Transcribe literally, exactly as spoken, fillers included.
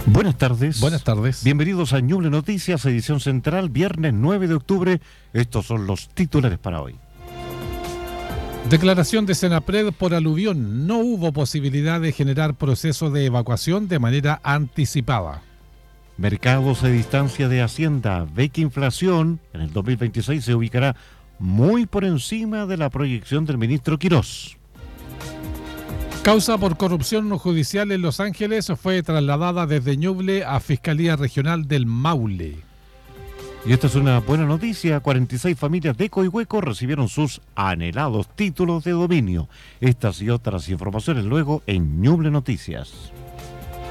Buenas tardes. Buenas tardes. Bienvenidos a Ñuble Noticias, edición central, viernes nueve de octubre. Estos son los titulares para hoy. Declaración de Senapred por aluvión. No hubo posibilidad de generar proceso de evacuación de manera anticipada. Mercados de distancia de Hacienda ve que inflación en el dos mil veintiséis se ubicará muy por encima de la proyección del ministro Quirós. Causa por corrupción judicial en Los Ángeles fue trasladada desde Ñuble a Fiscalía Regional del Maule. Y esta es una buena noticia, cuarenta y seis familias de Coihueco recibieron sus anhelados títulos de dominio. Estas y otras informaciones luego en Ñuble Noticias.